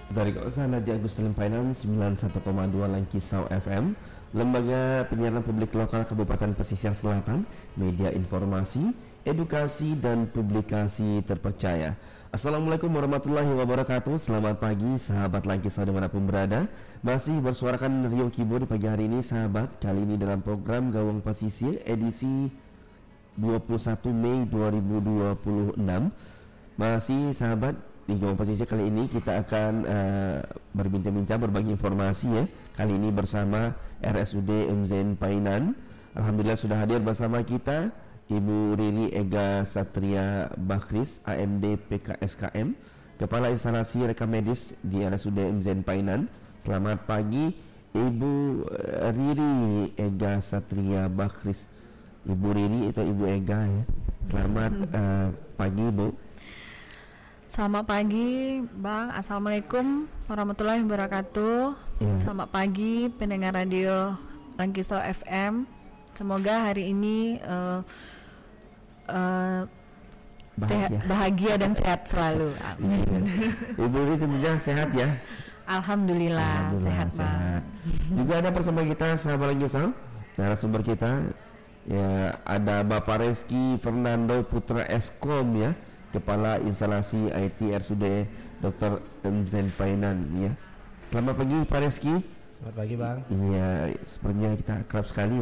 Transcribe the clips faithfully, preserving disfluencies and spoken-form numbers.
Dari kawasan Raja Agustin Painan sembilan puluh satu koma dua Langkisau F M, Lembaga Penyiaran Publik Lokal Kabupaten Pesisir Selatan, media informasi, edukasi dan publikasi terpercaya. Assalamualaikum warahmatullahi wabarakatuh. Selamat pagi sahabat Langkisau dimanapun berada. Masih bersuarakan Rio Kibo di pagi hari ini sahabat. Kali ini dalam program Gawang Pesisir edisi dua puluh satu Mei dua ribu dua puluh enam. Masih sahabat, di Gawang Pesisir kali ini kita akan uh, berbincang-bincang, berbagi informasi ya. Kali ini bersama R S U D M Z N Painan. Alhamdulillah sudah hadir bersama kita Ibu Riri Ega Satria Bakris, A M D P K S K M, Kepala Instalasi Rekam Medis di R S U D M Z N Painan. Selamat pagi Ibu Riri Ega Satria Bakris. Ibu Riri itu Ibu Ega ya. Selamat uh, pagi Bu. Selamat pagi Bang. Assalamualaikum warahmatullahi wabarakatuh. Ya. Selamat pagi pendengar radio Langkisau F M. Semoga hari ini uh, uh, bahagia. sehat, bahagia dan sehat selalu. Amin. Ibu Riri tentunya sehat ya. Alhamdulillah, Alhamdulillah sehat, sehat Bang. Juga ada bersama kita sahabat Langkisau, narasumber kita ya, ada Bapak Reski Fernando Putra Eskom ya, Kepala Instalasi I T R S U D Doktor M Z N Painan ya. Selamat pagi Pak Reski. Selamat pagi Bang. Iya, sepertinya kita akrab sekali.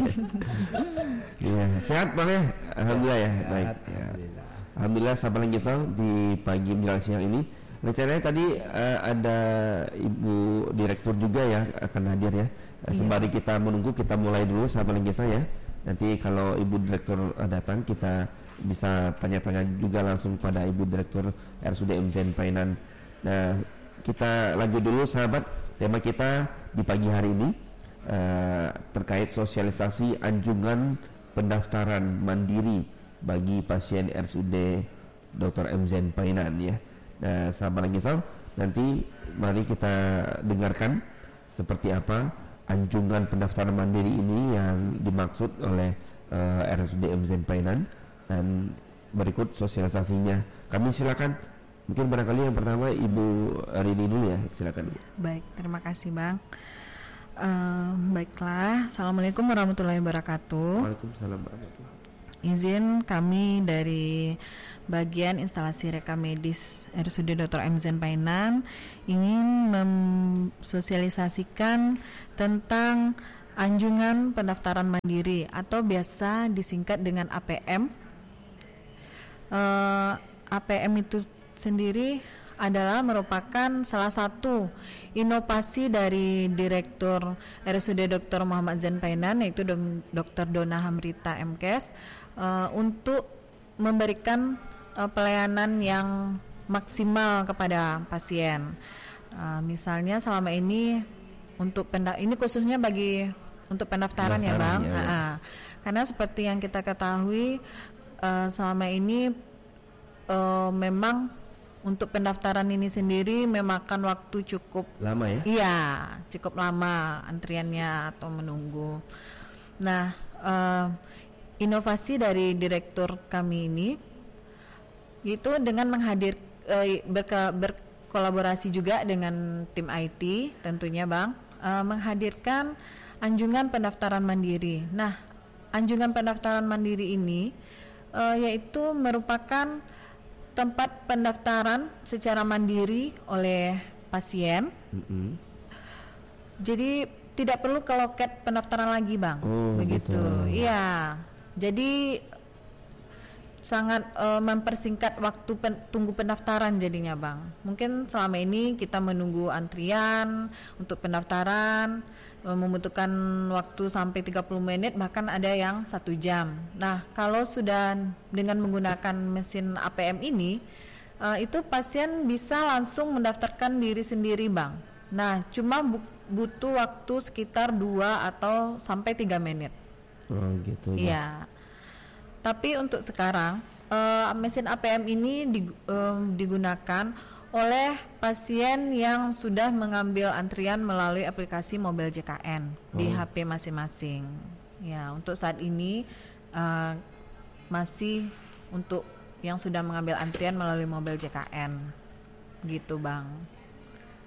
Iya, sehat Bang ya. Alhamdulillah ya. Baik. Ya. Alhamdulillah. Alhamdulillah sahabat Langkisau di pagi menjelang siang ini. Rencananya tadi uh, ada Ibu Direktur juga ya akan hadir ya. Iya. Sembari kita menunggu, kita mulai dulu sahabat Langkisau ya. Nanti kalau Ibu Direktur uh, datang, kita bisa tanya-tanya juga langsung pada Ibu Direktur R S U D M Z N Painan. Nah, kita lanjut dulu sahabat. Tema kita di pagi hari ini uh, terkait sosialisasi anjungan pendaftaran mandiri bagi pasien R S U D Doktor M Z N Painan ya. Nah, sahabat Langkisau, nanti mari kita dengarkan seperti apa anjungan pendaftaran mandiri ini yang dimaksud oleh uh, R S U D M Z N Painan. Dan berikut sosialisasinya. Kami silakan, mungkin barangkali yang pertama Ibu Rini dulu ya, silakan. Baik, terima kasih Bang. Uh, baiklah, Assalamualaikum warahmatullahi wabarakatuh. Waalaikumsalam warahmatullahi wabarakatuh. Izin kami dari bagian instalasi rekam medis R S U D Doktor M Z N Painan ingin mensosialisasikan tentang anjungan pendaftaran mandiri atau biasa disingkat dengan A P M. Uh, A P M itu sendiri adalah merupakan salah satu inovasi dari Direktur R S U D Doktor Muhammad Z N Painan, yaitu Doktor Dona Hamrita M Kes, uh, untuk memberikan uh, pelayanan yang maksimal kepada pasien. Uh, misalnya selama ini untuk pendak ini khususnya bagi untuk pendaftaran, pendaftaran ya Bang, ya, ya. Uh, karena seperti yang kita ketahui uh, selama ini uh, memang untuk pendaftaran ini sendiri memakan waktu cukup lama ya? Iya, cukup lama antriannya atau menunggu. Nah, uh, inovasi dari direktur kami ini itu dengan menghadir uh, berke, berkolaborasi juga dengan tim I T tentunya Bang, uh, menghadirkan anjungan pendaftaran mandiri. Nah, anjungan pendaftaran mandiri ini uh, yaitu merupakan tempat pendaftaran secara mandiri oleh pasien. Mm-hmm. Jadi tidak perlu ke loket pendaftaran lagi Bang, oh, begitu. Iya. Jadi sangat uh, mempersingkat waktu pen- tunggu pendaftaran jadinya Bang. Mungkin selama ini kita menunggu antrian untuk pendaftaran uh, membutuhkan waktu sampai tiga puluh menit, bahkan ada yang satu jam. Nah, kalau sudah dengan menggunakan mesin A P M ini, uh, itu pasien bisa langsung mendaftarkan diri sendiri Bang. Nah, cuma bu- butuh waktu sekitar dua atau sampai tiga menit. Oh gitu ya. Iya. Tapi untuk sekarang uh, mesin A P M ini dig, um, digunakan oleh pasien yang sudah mengambil antrian melalui aplikasi Mobile J K N oh. di H P masing-masing. Ya, untuk saat ini uh, masih untuk yang sudah mengambil antrian melalui Mobile J K N, gitu Bang.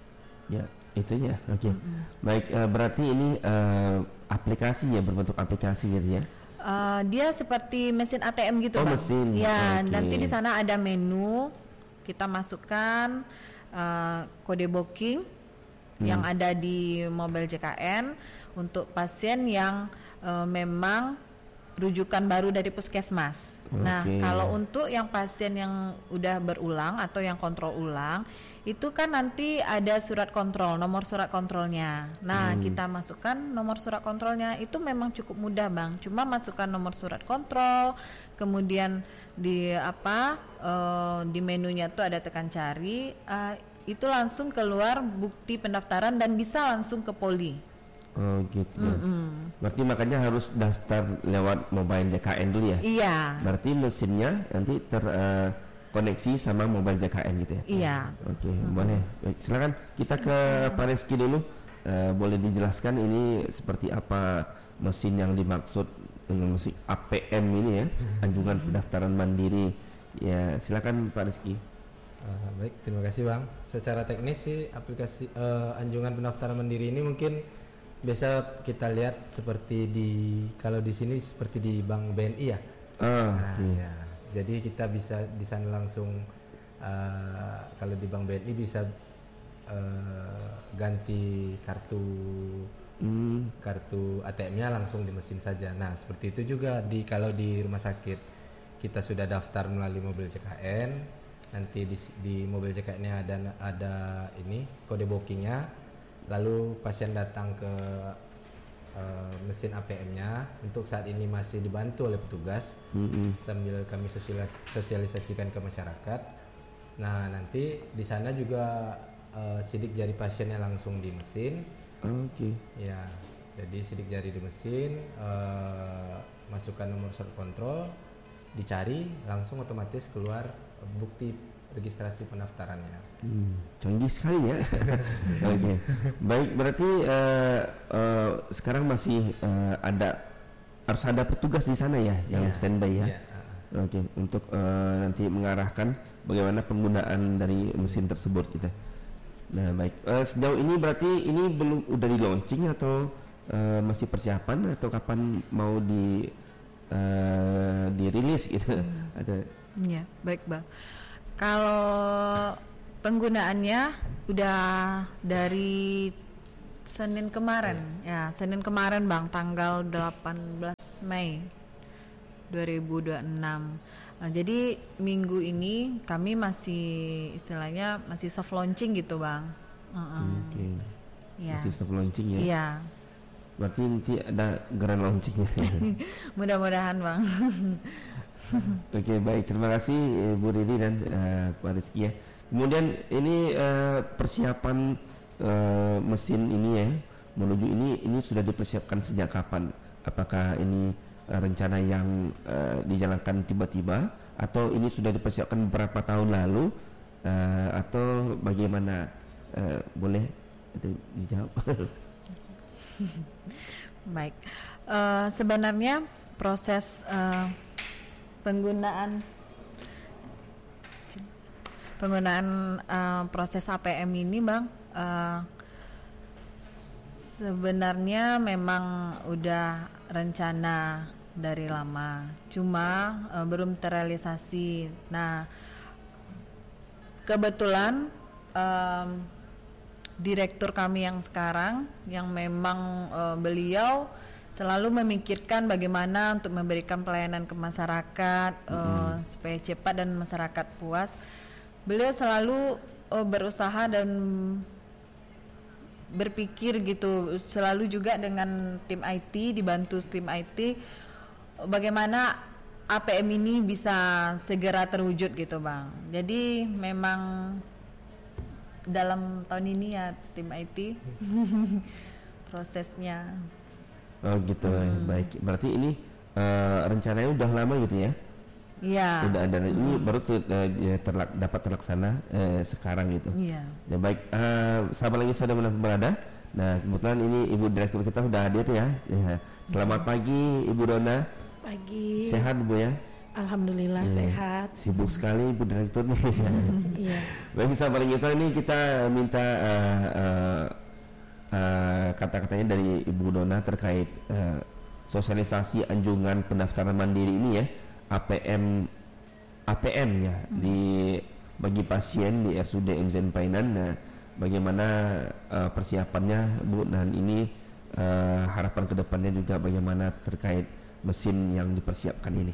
Ya, itu ya. Oke. Okay. Mm-hmm. Baik, uh, berarti ini uh, aplikasi ya, berbentuk aplikasi gitu ya. Uh, dia seperti mesin A T M gitu, oh, Bang. mesin. Ya, okay. nanti di sana ada menu, kita masukkan uh, kode booking hmm. yang ada di Mobile J K N untuk pasien yang uh, memang rujukan baru dari puskesmas. Okay. Nah, kalau untuk yang pasien yang udah berulang atau yang kontrol ulang, itu kan nanti ada surat kontrol, nomor surat kontrolnya. Nah, hmm. kita masukkan nomor surat kontrolnya, itu memang cukup mudah, Bang. Cuma masukkan nomor surat kontrol, kemudian di apa uh, di menunya tuh ada tekan cari, uh, itu langsung keluar bukti pendaftaran dan bisa langsung ke poli. Oh gitu. Mm-hmm. Berarti makanya harus daftar lewat Mobile J K N dulu ya? Iya. Berarti mesinnya nanti terkoneksi uh, sama Mobile J K N gitu ya? Iya. Oke, okay, mm-hmm. boleh. Baik, silakan kita ke Pak Reski dulu. Uh, boleh dijelaskan ini seperti apa mesin yang dimaksud dengan mesin A P M ini ya? Anjungan Pendaftaran Mandiri. Ya, silakan Pak Reski. Uh, baik, terima kasih Bang. Secara teknis sih aplikasi uh, Anjungan Pendaftaran Mandiri ini mungkin biasa kita lihat seperti di kalau di sini seperti di Bank B N I ya. Oh, nah, okay. ya. Jadi kita bisa di sana langsung uh, kalau di Bank B N I bisa uh, ganti kartu hmm. kartu A T M-nya langsung di mesin saja. Nah, seperti itu juga di kalau di rumah sakit kita sudah daftar melalui Mobile J K N, nanti di, di Mobile J K N-nya ada ada ini kode bookingnya. Lalu pasien datang ke uh, mesin A P M-nya. Untuk saat ini masih dibantu oleh petugas mm-hmm. sambil kami sosialis- sosialisasikan ke masyarakat. Nah, nanti di sana juga uh, sidik jari pasiennya langsung di mesin. Oke. Okay. Ya, jadi sidik jari di mesin, uh, masukkan nomor surat kontrol, dicari, langsung otomatis keluar bukti registrasi pendaftarannya. Hmm, canggih sekali ya. Oke, okay. Baik, berarti uh, uh, sekarang masih uh, ada harus ada petugas di sana ya, yang yeah. standby ya. Yeah. Uh. Oke, okay. Untuk uh, nanti mengarahkan bagaimana penggunaan dari mesin tersebut kita. Nah, baik. Uh, sejauh ini berarti ini belum udah di launching atau uh, masih persiapan atau kapan mau di uh, dirilis gitu? Hmm. Ada. Ya, baik, Bang. Kalau penggunaannya udah dari Senin kemarin, ya Senin kemarin Bang, tanggal delapan belas Mei dua ribu dua puluh enam. Nah, jadi minggu ini kami masih istilahnya masih soft launching gitu Bang. Uh-uh. Oke. Okay. Ya. Masih soft launching ya? Iya. Berarti nanti ada grand launchingnya. Mudah-mudahan Bang. Oke, okay, baik, terima kasih Bu Riri dan uh, Pak Rizky ya. Kemudian ini uh, persiapan uh, mesin ini ya menuju ini ini sudah dipersiapkan sejak kapan? Apakah ini uh, rencana yang uh, dijalankan tiba-tiba atau ini sudah dipersiapkan beberapa tahun lalu uh, atau bagaimana? Uh, boleh dijawab? Baik, uh, sebenarnya proses uh, penggunaan penggunaan uh, proses A P M ini Bang uh, sebenarnya memang udah rencana dari lama, cuma uh, belum terrealisasi. Nah, kebetulan um, direktur kami yang sekarang yang memang uh, beliau selalu memikirkan bagaimana untuk memberikan pelayanan ke masyarakat mm-hmm. uh, supaya cepat dan masyarakat puas. Beliau selalu uh, berusaha dan berpikir gitu, selalu juga dengan tim I T, dibantu tim I T, bagaimana A P M ini bisa segera terwujud gitu Bang. Jadi memang dalam tahun ini ya tim I T prosesnya. Oh gitu, hmm. Baik. Berarti ini uh, rencananya udah lama gitu ya? Iya. Udah ada hmm. ini baru tuh, uh, ya, terlak, dapat terlaksana uh, sekarang gitu. Iya. Ya baik, uh, sahabat lagi sudah berada. Nah kebetulan ini Ibu Direktur kita sudah hadir ya. Ya. Selamat pagi Ibu Dona. Pagi. Sehat Bu ya? Alhamdulillah ya, sehat. Sibuk sekali Bu Direktur nih. Iya. Baik, sahabat Indonesia, ini kita minta uh, uh, uh, kata-katanya dari Ibu Dona terkait uh, sosialisasi anjungan pendaftaran mandiri ini ya, A P M A P M ya, hmm. di bagi pasien di R S U D M Z Painan. Nah, bagaimana uh, persiapannya Bu, dan ini uh, harapan kedepannya juga bagaimana terkait mesin yang dipersiapkan ini.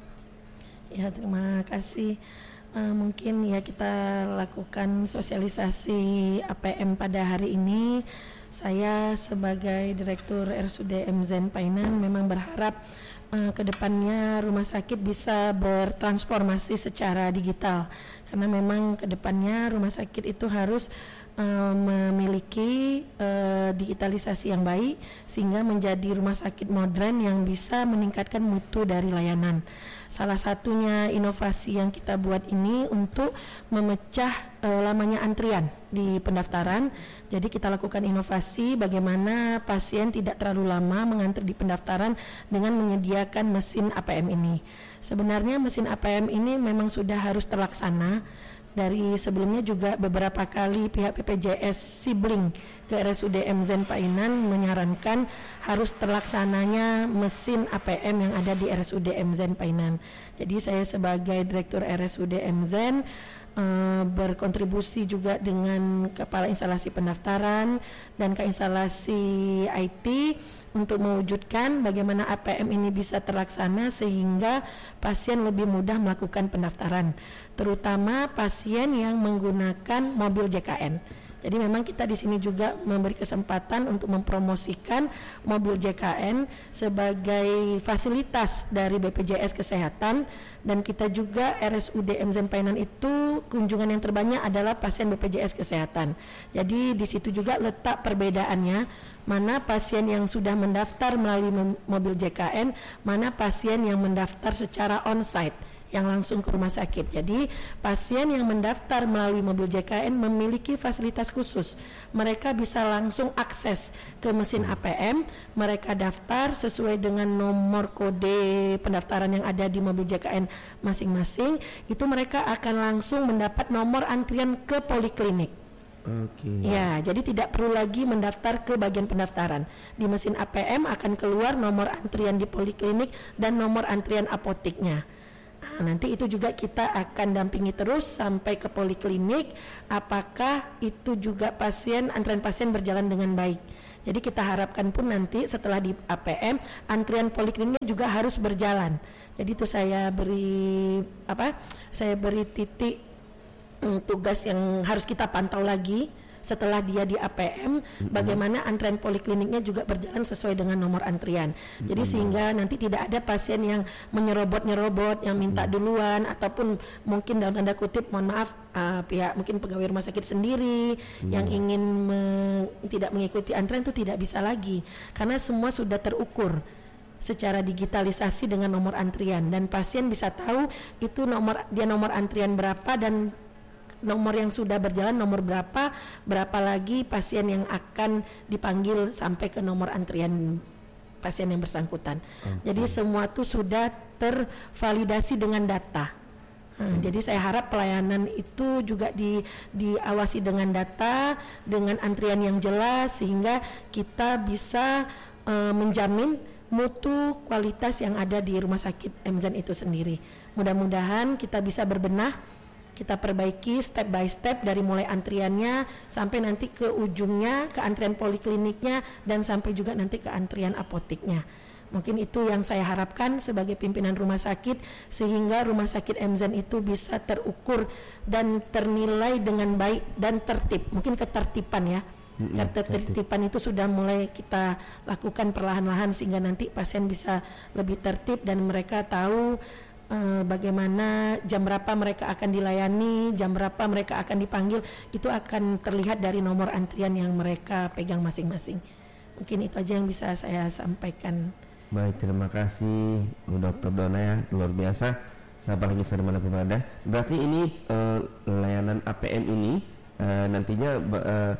Ya, terima kasih. Uh, mungkin ya kita lakukan sosialisasi A P M pada hari ini. Saya sebagai Direktur R S U D M Z Painan memang berharap uh, kedepannya rumah sakit bisa bertransformasi secara digital, karena memang kedepannya rumah sakit itu harus uh, memiliki uh, digitalisasi yang baik sehingga menjadi rumah sakit modern yang bisa meningkatkan mutu dari layanan. Salah satunya inovasi yang kita buat ini untuk memecah uh, lamanya antrian di pendaftaran. Jadi kita lakukan inovasi bagaimana pasien tidak terlalu lama mengantri di pendaftaran dengan menyediakan mesin A P M ini. Sebenarnya mesin A P M ini memang sudah harus terlaksana. Dari sebelumnya juga beberapa kali pihak B P J S sibling ke R S U D M Z Painan menyarankan harus terlaksananya mesin A P M yang ada di R S U D M Z Painan. Jadi saya sebagai Direktur R S U D M Z uh, berkontribusi juga dengan Kepala Instalasi Pendaftaran dan Keinstalasi I T untuk mewujudkan bagaimana A P M ini bisa terlaksana sehingga pasien lebih mudah melakukan pendaftaran, terutama pasien yang menggunakan mobil J K N. Jadi memang kita di sini juga memberi kesempatan untuk mempromosikan mobil J K N sebagai fasilitas dari B P J S Kesehatan, dan kita juga R S U D M Z Painan itu kunjungan yang terbanyak adalah pasien B P J S Kesehatan. Jadi di situ juga letak perbedaannya, mana pasien yang sudah mendaftar melalui mobil J K N, mana pasien yang mendaftar secara on-site yang langsung ke rumah sakit. Jadi pasien yang mendaftar melalui mobil J K N memiliki fasilitas khusus. Mereka bisa langsung akses ke mesin A P M, mereka daftar sesuai dengan nomor kode pendaftaran yang ada di mobil J K N masing-masing. Itu mereka akan langsung mendapat nomor antrian ke poliklinik. Oke. Ya, jadi tidak perlu lagi mendaftar ke bagian pendaftaran. Di mesin A P M akan keluar nomor antrian di poliklinik dan nomor antrian apoteknya. Nah, nanti itu juga kita akan dampingi terus sampai ke poliklinik, apakah itu juga pasien, antrian pasien berjalan dengan baik. Jadi kita harapkan pun nanti setelah di A P M, antrian polikliniknya juga harus berjalan. Jadi itu saya beri apa? Saya beri titik um, tugas yang harus kita pantau lagi. Setelah dia di A P M, mm-hmm. bagaimana antrian polikliniknya juga berjalan sesuai dengan nomor antrian. Mm-hmm. Jadi sehingga nanti tidak ada pasien yang menyerobot-nyerobot, yang minta mm-hmm. duluan, ataupun mungkin dalam tanda kutip, mohon maaf, uh, pihak mungkin pegawai rumah sakit sendiri mm-hmm. yang ingin me- tidak mengikuti antrian, itu tidak bisa lagi. Karena semua sudah terukur secara digitalisasi dengan nomor antrian, dan pasien bisa tahu itu nomor dia nomor antrian berapa dan nomor yang sudah berjalan nomor berapa, berapa lagi pasien yang akan dipanggil sampai ke nomor antrian pasien yang bersangkutan. Okay. Jadi semua itu sudah tervalidasi dengan data. Nah, hmm. Jadi saya harap pelayanan itu juga di, diawasi dengan data, dengan antrian yang jelas, sehingga kita bisa uh, menjamin mutu kualitas yang ada di rumah sakit M Z itu sendiri. Mudah-mudahan kita bisa berbenah, kita perbaiki step by step dari mulai antriannya sampai nanti ke ujungnya, ke antrian polikliniknya, dan sampai juga nanti ke antrian apoteknya. Mungkin itu yang saya harapkan sebagai pimpinan rumah sakit, sehingga rumah sakit M Z itu bisa terukur dan ternilai dengan baik dan tertib. Mungkin ketertiban ya. Mm-hmm. Ketertiban itu sudah mulai kita lakukan perlahan-lahan sehingga nanti pasien bisa lebih tertib dan mereka tahu Uh, bagaimana jam berapa mereka akan dilayani, jam berapa mereka akan dipanggil, itu akan terlihat dari nomor antrian yang mereka pegang masing-masing. Mungkin itu aja yang bisa saya sampaikan. Baik, terima kasih Bu Dokter Dona ya, luar biasa. Sabar lagi mana pun berada. Berarti ini uh, layanan A P M ini uh, nantinya uh,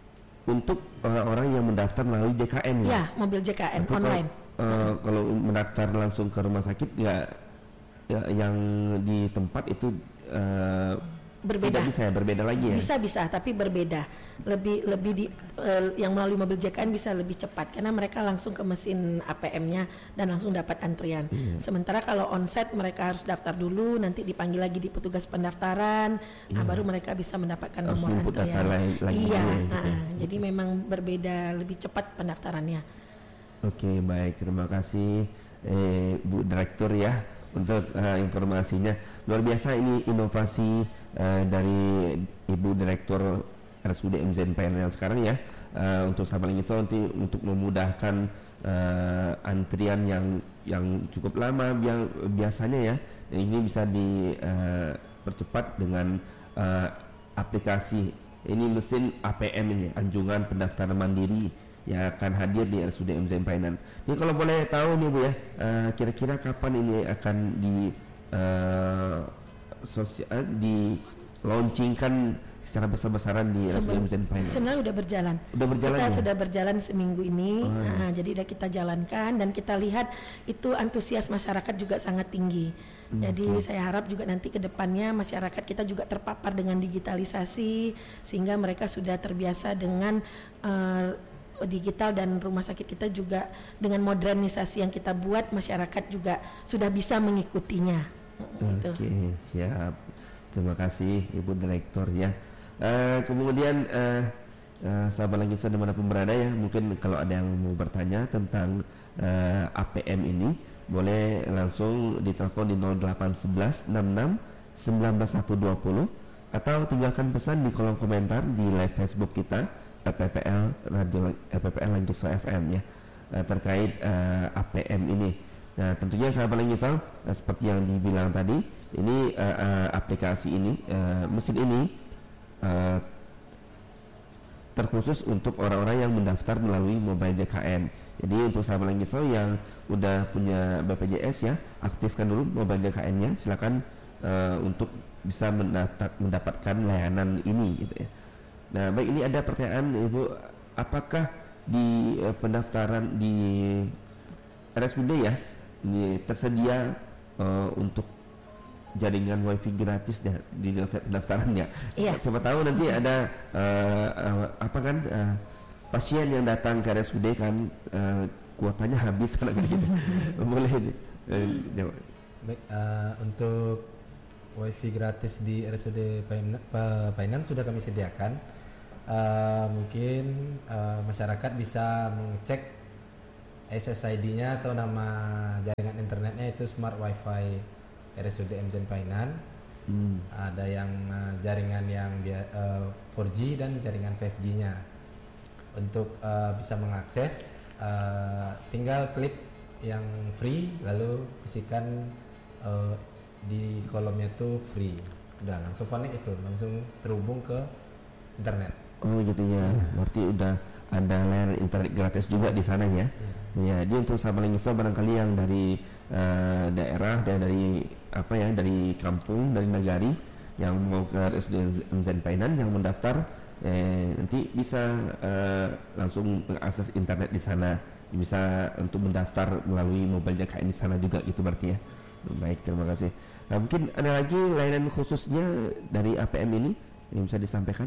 untuk orang-orang yang mendaftar melalui J K N ya? Ya, mobil J K N. Atau online. Kalau, uh, kalau mendaftar langsung ke rumah sakit nggak ya, yang di tempat itu uh, berbeda. Tidak bisa ya, berbeda lagi ya? Bisa bisa, tapi berbeda. Lebih lebih di uh, yang melalui mobil J K N bisa lebih cepat karena mereka langsung ke mesin A P M-nya dan langsung dapat antrian. Hmm. Sementara kalau onsite mereka harus daftar dulu, nanti dipanggil lagi di petugas pendaftaran, hmm. nah baru mereka bisa mendapatkan harus nomor antrian. Data lagi, lagi iya, ya, gitu. uh, jadi memang berbeda, lebih cepat pendaftarannya. Oke, baik, terima kasih eh, Bu Direktur ya untuk uh, informasinya. Luar biasa ini inovasi uh, dari Ibu Direktur R S U D M Z Painan yang sekarang ya, uh, untuk sahabat Langgisa nanti untuk memudahkan uh, antrian yang yang cukup lama yang biasanya ya. Dan ini bisa dipercepat uh, dengan uh, aplikasi ini mesin A P M ini, Anjungan Pendaftaran Mandiri, yang akan hadir di R S U D M Z Painan. Ini kalau boleh tahu nih Bu ya, uh, kira-kira kapan ini akan di uh, sosial di launchingkan secara besar-besaran di R S U D M Z Painan? Sebenarnya udah berjalan. Udah berjalan kita ya? sudah berjalan seminggu ini, oh, iya. nah, jadi udah kita jalankan dan kita lihat itu antusias masyarakat juga sangat tinggi. Hmm, jadi okay. saya harap juga nanti ke depannya masyarakat kita juga terpapar dengan digitalisasi sehingga mereka sudah terbiasa dengan uh, digital, dan rumah sakit kita juga dengan modernisasi yang kita buat masyarakat juga sudah bisa mengikutinya. Oke, okay, siap. Terima kasih Ibu Direktur ya. Uh, kemudian uh, uh, sahabat Langgisa dimanapun berada ya, mungkin kalau ada yang mau bertanya tentang uh, A P M ini, boleh langsung ditelepon di nol delapan satu satu enam enam satu sembilan satu dua nol atau tinggalkan pesan di kolom komentar di live Facebook kita P P L Radio P P L Langgisa F M ya, uh, terkait uh, A P M ini. Nah tentunya sahabat Langgisa, uh, seperti yang dibilang tadi, ini uh, uh, aplikasi ini, uh, mesin ini uh, terkhusus untuk orang-orang yang mendaftar melalui mobile J K N. Jadi untuk sahabat Langgisa yang udah punya B P J S ya, aktifkan dulu mobile J K N-nya, silakan uh, untuk bisa mendaftar, mendapatkan layanan ini gitu ya. Nah baik, ini ada pertanyaan Ibu, apakah di uh, pendaftaran di R S U D ya ini tersedia uh, untuk jaringan wifi gratis ya, di pendaftarannya? Iya. Siapa tahu nanti ada uh, uh, apa kan uh, pasien yang datang ke R S U D kan uh, kuotanya habis kan gitu. Boleh uh, jawab. Baik, uh, untuk wifi gratis di R S U D Painan sudah kami sediakan. Uh, mungkin uh, masyarakat bisa mengecek S S I D-nya atau nama jaringan internetnya itu Smart Wi-Fi R S U D M Z Painan. Hmm. Ada yang uh, jaringan yang uh, empat G dan jaringan lima G-nya. Untuk uh, bisa mengakses, uh, tinggal klik yang free lalu isikan uh, di kolomnya itu free. Udah langsung connect, itu langsung terhubung ke internet. Oh gitu ya, berarti udah ada layanan internet gratis juga di sana ya. Ya, jadi untuk sahabat Langgisa barangkali yang dari uh, daerah dan dari apa ya, dari kampung, dari nagari yang mau ke R S U D M Z Painan yang mendaftar, eh, nanti bisa uh, langsung mengakses internet di sana, bisa untuk mendaftar melalui mobile J K N di sana juga gitu berarti ya. Baik, terima kasih. Nah, mungkin ada lagi layanan khususnya dari A P M ini yang bisa disampaikan?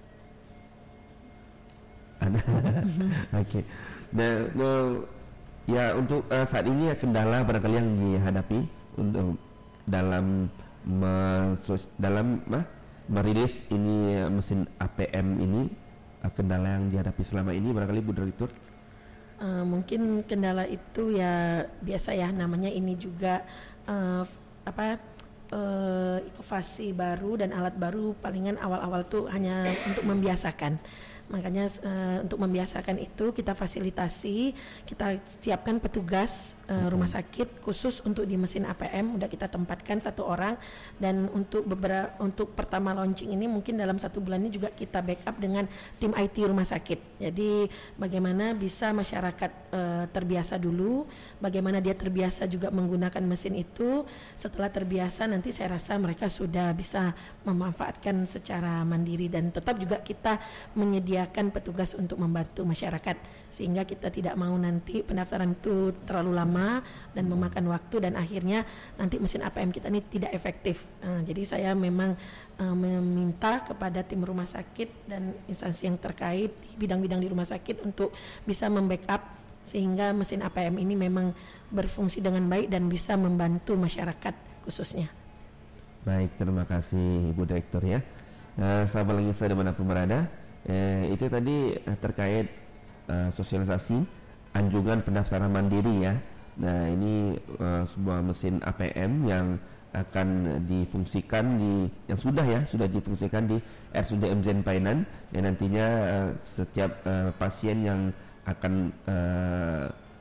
Ada. Oke. Okay. Nah, no, ya untuk uh, saat ini ya kendala barangkali yang dihadapi untuk dalam mensos, dalam uh, merilis ini uh, mesin A P M ini, uh, kendala yang dihadapi selama ini barangkali Bu Direktur. Uh, mungkin kendala itu ya biasa ya, namanya ini juga uh, apa uh, inovasi baru dan alat baru, palingan awal-awal tuh hanya untuk membiasakan. Makanya uh, untuk membiasakan itu kita fasilitasi, kita siapkan petugas uh, rumah sakit khusus untuk di mesin A P M, udah kita tempatkan satu orang, dan untuk beberapa untuk pertama launching ini mungkin dalam satu bulan ini juga kita backup dengan tim I T rumah sakit. Jadi bagaimana bisa masyarakat uh, terbiasa dulu, bagaimana dia terbiasa juga menggunakan mesin itu. Setelah terbiasa nanti saya rasa mereka sudah bisa memanfaatkan secara mandiri, dan tetap juga kita menyediakan menyediakan petugas untuk membantu masyarakat, sehingga kita tidak mau nanti pendaftaran itu terlalu lama dan memakan waktu dan akhirnya nanti mesin A P M kita ini tidak efektif. Uh, jadi saya memang uh, meminta kepada tim rumah sakit dan instansi yang terkait di bidang-bidang di rumah sakit untuk bisa membackup sehingga mesin A P M ini memang berfungsi dengan baik dan bisa membantu masyarakat khususnya. Baik, terima kasih Ibu Direktur ya. Nah, sahabat lagi saya dimanapun berada, eh, itu tadi eh, terkait eh, sosialisasi anjungan pendaftaran mandiri ya. Nah, ini eh, sebuah mesin A P M yang akan difungsikan di, yang sudah ya, sudah difungsikan di R S U D M Z Painan, yang nantinya eh, setiap eh, pasien yang akan eh,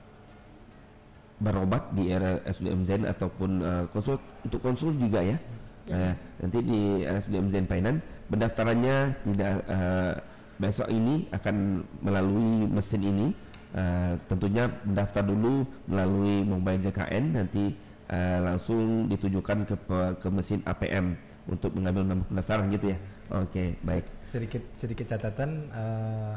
berobat di R S U D M Z ataupun eh, konsul untuk konsul juga ya. Uh, nanti di R S U D M Z Painan pendaftarannya tidak uh, besok ini akan melalui mesin ini, uh, tentunya mendaftar dulu melalui mobile J K N, nanti uh, langsung ditujukan ke ke mesin A P M untuk mengambil nomor pendaftaran gitu ya. Oke, okay, baik. Sedikit sedikit catatan uh,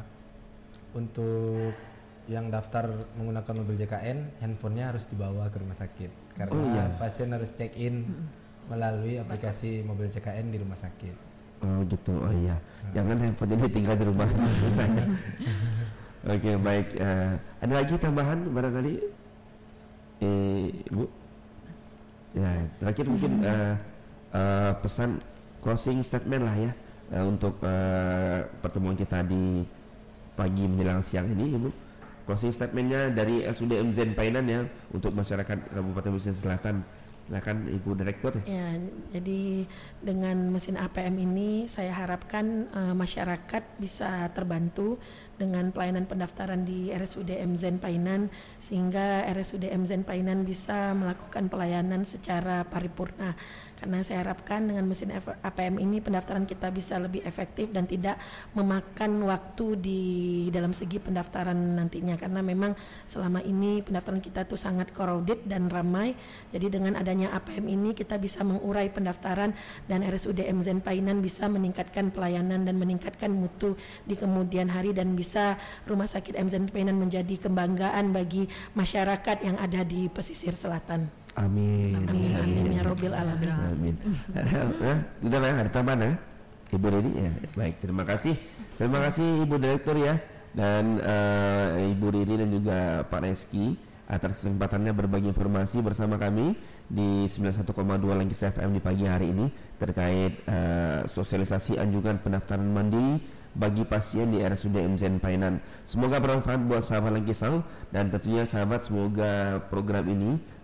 untuk yang daftar menggunakan mobil J K N, handphonenya harus dibawa ke rumah sakit karena oh, iya. pasien harus check in melalui aplikasi mobil J K N di rumah sakit. Oh gitu, oh iya. Hmm. Jangan handphone tinggal di rumah misalnya. Oke, okay, baik. Uh, ada lagi tambahan barangkali, eh, Bu? Ya, terakhir mungkin uh, uh, pesan closing statement lah ya uh, untuk uh, pertemuan kita di pagi menjelang siang ini, Ibu. Closing statementnya dari R S U D M Z Painan ya untuk masyarakat Kabupaten Pesisir Selatan. Silakan Ibu Direktur. Ya, jadi dengan mesin A P M ini saya harapkan uh, masyarakat bisa terbantu dengan pelayanan pendaftaran di R S U D M Z Painan sehingga R S U D M Z Painan bisa melakukan pelayanan secara paripurna. Karena saya harapkan dengan mesin A P M ini pendaftaran kita bisa lebih efektif dan tidak memakan waktu di dalam segi pendaftaran nantinya, karena memang selama ini pendaftaran kita tuh sangat crowded dan ramai. Jadi dengan adanya A P M ini kita bisa mengurai pendaftaran dan R S U D M Z Painan bisa meningkatkan pelayanan dan meningkatkan mutu di kemudian hari, dan bisa Rumah Sakit M Z Painan menjadi kebanggaan bagi masyarakat yang ada di pesisir selatan. Amin. Amin. Amin, amin ya Robbil Alamin. Amin. Sudah lah, ada tambahan ya, Ibu Rini ya. Baik, terima kasih. Terima kasih Ibu Direktur ya, dan uh, Ibu Rini dan juga Pak Reski atas kesempatannya berbagi informasi bersama kami di sembilan puluh satu koma dua Langkis F M di pagi hari ini terkait uh, sosialisasi anjungan pendaftaran mandiri bagi pasien di R S U D M Z Painan. Semoga bermanfaat buat sahabat Langkisau, dan tentunya sahabat, semoga program ini